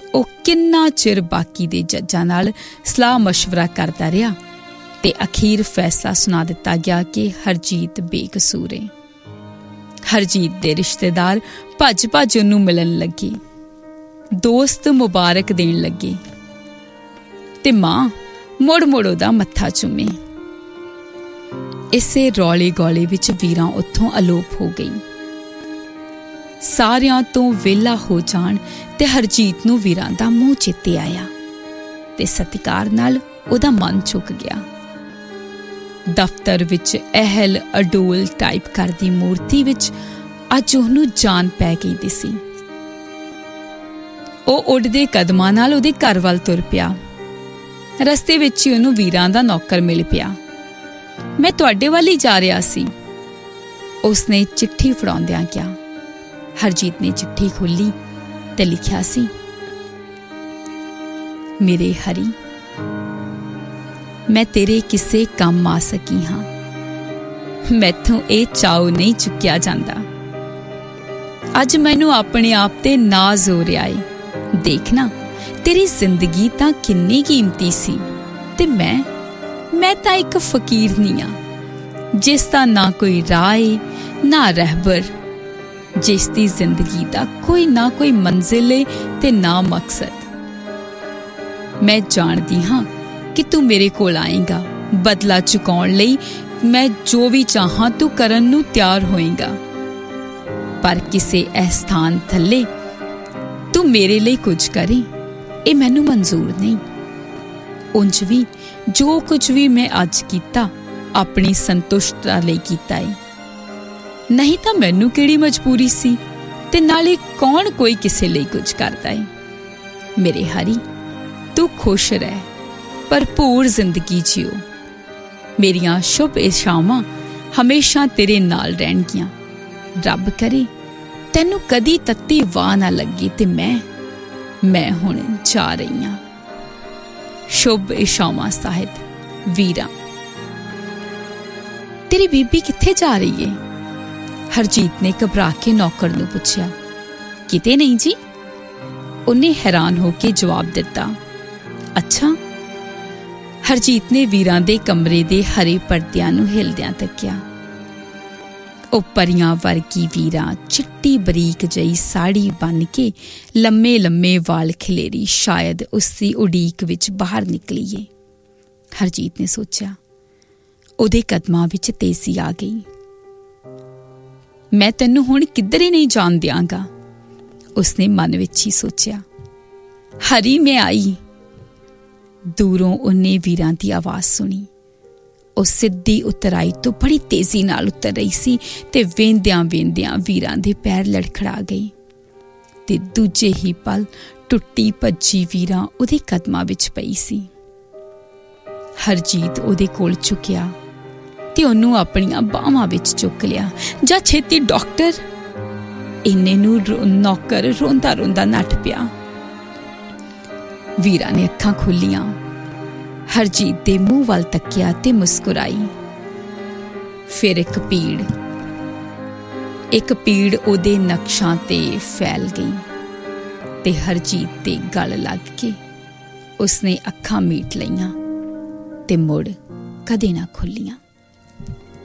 ਉਹ ਕਿੰਨਾ ਚਿਰ ਬਾਕੀ ਦੇ ਜੱਜਾਂ ਨਾਲ ਸਲਾਹ ਮਸ਼ਵਰਾ ਕਰਦਾ ਰਿਹਾ ਤੇ ਅਖੀਰ ਫੈਸਲਾ ਸੁਣਾ ਦਿੱਤਾ ਗਿਆ ਕਿ ਹਰਜੀਤ ਬੇਕਸੂਰ ਹੈ। ਹਰਜੀਤ ਦੇ ਰਿਸ਼ਤੇਦਾਰ ਭੱਜ ਉਹਨੂੰ ਮਿਲਣ ਲੱਗੇ, ਦੋਸਤ ਮੁਬਾਰਕ ਦੇਣ ਲੱਗੇ ਤੇ ਮਾਂ ਮੁੜ ਉਹਦਾ ਮੱਥਾ ਚੁੰਮੇ। ਇਸੇ ਰੌਲੇ ਗੌਲੇ ਵਿੱਚ ਵੀਰਾਂ ਉੱਥੋਂ ਅਲੋਪ ਹੋ ਗਈ। ਸਾਰਿਆਂ ਤੋਂ ਵਿਹਲਾ ਹੋ ਜਾਣ ਤੇ ਹਰਜੀਤ ਨੂੰ ਵੀਰਾਂ ਦਾ ਮੂੰਹ ਚੇਤੇ ਆਇਆ ਤੇ ਸਤਿਕਾਰ ਨਾਲ ਉਹਦਾ ਮਨ ਝੁਕ ਗਿਆ। ਦਫ਼ਤਰ ਵਿੱਚ ਅਹਿਲ ਅਡੋਲ ਟਾਈਪ ਕਰਦੀ ਮੂਰਤੀ ਵਿੱਚ ਅੱਜ ਉਹਨੂੰ ਜਾਨ ਪੈ ਗਈ ਦਿਸੀ। ਉਹ ਉੱਡਦੇ ਕਦਮਾਂ ਨਾਲ ਉਹਦੇ ਘਰ ਵੱਲ ਤੁਰ ਪਿਆ। ਰਸਤੇ ਵਿੱਚ ਹੀ ਉਹਨੂੰ ਵੀਰਾਂ ਦਾ ਨੌਕਰ ਮਿਲ ਪਿਆ। ਮੈਂ ਤੁਹਾਡੇ ਵੱਲ ਹੀ ਜਾ ਰਿਹਾ ਸੀ, ਉਸਨੇ ਚਿੱਠੀ ਫੜਾਉਂਦਿਆਂ ਕਿਹਾ। ਹਰਜੀਤ ਨੇ ਚਿੱਠੀ ਖੋਲ੍ਹੀ ਤੇ ਲਿਖਿਆ ਸੀ, ਮੇਰੇ ਹਰੀ, ਮੈਂ ਤੇਰੇ ਕਿਸੇ ਕੰਮ ਆ ਸਕੀ ਹਾਂ। ਮੈਥੋਂ ਇਹ ਚਾਉ ਨਹੀਂ ਚੁੱਕਿਆ ਜਾਂਦਾ। ਅੱਜ ਮੈਨੂੰ ਆਪਣੇ ਆਪ ਤੇ ਨਾਜ਼ ਹੋ ਰਿਹਾ ਏ। ਦੇਖਣਾ, ਤੇਰੀ ਜ਼ਿੰਦਗੀ ਤਾਂ ਕਿੰਨੀ ਕੀਮਤੀ ਸੀ ਤੇ ਮੈਂ ਤਾਂ ਇੱਕ ਫਕੀਰ ਨਹੀਂ ਆ, ਜਿਸ ਦਾ ਨਾ ਕੋਈ ਰਾਹ ਏ ਨਾ ਰਹਿਬਰ, ਜਿਸ ਦੀ ਜ਼ਿੰਦਗੀ ਦਾ ਕੋਈ ਨਾ ਕੋਈ ਮੰਜ਼ਿਲ ਏ ਤੇ ਨਾ ਮਕਸਦ। ਮੈਂ ਜਾਣਦੀ ਹਾਂ ਕਿ ਤੂੰ ਮੇਰੇ ਕੋਲ ਆਏਗਾ। ਬਦਲਾ ਚੁਕਾਉਣ ਲਈ ਮੈਂ ਜੋ ਵੀ ਚਾਹਾਂ ਤੂੰ ਕਰਨ ਨੂੰ ਤਿਆਰ ਹੋਏਗਾ, ਪਰ ਕਿਸੇ ਅਹਿਸਾਨ ਥੱਲੇ ਤੂੰ ਮੇਰੇ ਲਈ ਕੁਝ ਕਰੇ, ਇਹ ਮੈਨੂੰ ਮਨਜ਼ੂਰ ਨਹੀਂ। ਉਂਝ ਵੀ ਜੋ ਕੁਝ ਵੀ ਮੈਂ ਅੱਜ ਕੀਤਾ ਆਪਣੀ ਸੰਤੁਸ਼ਟਤਾ ਲਈ ਕੀਤਾ ਏ, ਨਹੀਂ ਤਾਂ ਮੈਨੂੰ ਕਿਹੜੀ ਮਜਬੂਰੀ ਸੀ, ਤੇ ਨਾਲੇ ਕੌਣ ਕੋਈ ਕਿਸੇ ਲਈ ਕੁਝ ਕਰਦਾ ਏ। ਮੇਰੇ ਹਰੀ, ਤੂੰ ਖੁਸ਼ ਰਹਿ, ਭਰਪੂਰ ਜ਼ਿੰਦਗੀ ਜਿਓ। ਮੇਰੀਆਂ ਸ਼ੁਭ ਇਛਾਵਾਂ ਹਮੇਸ਼ਾ ਤੇਰੇ ਨਾਲ ਰਹਿਣਗੀਆਂ। ਰੱਬ ਕਰੇ ਤੈਨੂੰ ਕਦੀ ਤੱਤੀ ਵਾਹ ਨਾ ਲੱਗੇ ਤੇ ਮੈਂ ਹੁਣ ਜਾ ਰਹੀ ਹਾਂ। ਸ਼ੁਭ ਇਛਾਵਾਂ ਸਾਹਿਤ, ਵੀਰਾ। ਤੇਰੀ ਬੀਬੀ ਕਿੱਥੇ ਜਾ ਰਹੀ ਏ? ਹਰਜੀਤ ਨੇ ਘਬਰਾ ਕੇ ਨੌਕਰ ਨੂੰ ਪੁੱਛਿਆ। ਕਿਤੇ ਨਹੀਂ ਜੀ, ਉਹਨੇ ਹੈਰਾਨ ਹੋ ਕੇ ਜਵਾਬ ਦਿੱਤਾ। ਅੱਛਾ। ਹਰਜੀਤ ਨੇ ਵੀਰਾਂ ਦੇ ਕਮਰੇ ਦੇ ਹਰੇ ਪਰਦਿਆਂ ਨੂੰ ਹਿਲਦਿਆਂ ਤੱਕਿਆ। ਉਹ ਪਰੀਆਂ ਵਰਗੀ ਵੀਰਾਂ ਚਿੱਟੀ ਬਰੀਕ ਜਿਹੀ ਸਾੜੀ ਬੰਨ ਕੇ ਲੰਮੇ ਵਾਲ ਖਿਲੇਰੀ ਸ਼ਾਇਦ ਉਸਦੀ ਉਡੀਕ ਵਿੱਚ ਬਾਹਰ ਨਿਕਲੀਏ। ਹਰਜੀਤ ਨੇ ਸੋਚਿਆ। ਉਹਦੇ ਕਦਮਾਂ ਵਿੱਚ ਤੇਜ਼ੀ ਆ ਗਈ। ਮੈਂ ਤੈਨੂੰ ਹੁਣ ਕਿੱਧਰੇ ਨਹੀਂ ਜਾਣ ਦਿਆਂਗਾ, ਉਸਨੇ ਮਨ ਵਿੱਚ ਹੀ ਸੋਚਿਆ। ਹਰੀ, ਮੈਂ ਆਈ। ਦੂਰੋਂ ਉਹਨੇ ਵੀਰਾਂ ਦੀ ਆਵਾਜ਼ ਸੁਣੀ। ਉਹ ਸਿੱਧੀ ਉਤਰਾਈ ਤੋਂ ਬੜੀ ਤੇਜ਼ੀ ਨਾਲ ਉਤਰ ਰਹੀ ਸੀ ਤੇ ਵੇਂਦਿਆਂ ਵੀਰਾਂ ਦੇ ਪੈਰ ਲੜਖੜਾ ਗਏ ਤੇ ਦੂਜੇ ਹੀ ਪਲ ਟੁੱਟੀ ਭੱਜੀ ਵੀਰਾਂ ਉਹਦੇ ਕਦਮਾਂ ਵਿੱਚ ਪਈ ਸੀ। ਹਰਜੀਤ ਉਹਦੇ ਕੋਲ ਝੁਕਿਆ ਤੇ ਉਹਨੂੰ ਆਪਣੀਆਂ ਬਾਹਾਂ ਵਿੱਚ ਚੁੱਕ ਲਿਆ। ਜਾ ਛੇਤੀ ਡਾਕਟਰ! ਇੰਨੇ ਨੂੰ ਨੌਕਰ ਰੋਂਦਾ ਨੱਠ ਪਿਆ। ਵੀਰਾਂ ਨੇ ਅੱਖਾਂ ਖੋਲੀਆਂ, ਹਰਜੀਤ ਦੇ ਮੂੰਹ ਵੱਲ ਤੱਕਿਆ ਤੇ ਮੁਸਕਰਾਈ। ਫਿਰ ਇੱਕ ਪੀੜ ਉਹਦੇ ਨਕਸ਼ਾਂ ਤੇ ਫੈਲ ਗਈ ਤੇ ਹਰਜੀਤ ਦੇ ਗਲ ਲੱਗ ਕੇ ਉਸਨੇ ਅੱਖਾਂ ਮੀਟ ਲਈਆਂ ਤੇ ਮੁੜ ਕਦੇ ਨਾ ਖੁੱਲੀਆਂ।